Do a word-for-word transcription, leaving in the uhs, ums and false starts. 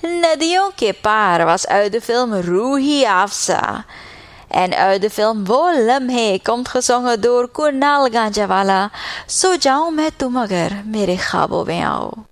नदियों के पार was uit de film Ruhi Afza. En uit de film Wo Lamhe komt gezongen door Kunal Ganjawala. So jaऊं मैं तुम अगर मेरे ख्वाबों में आओ.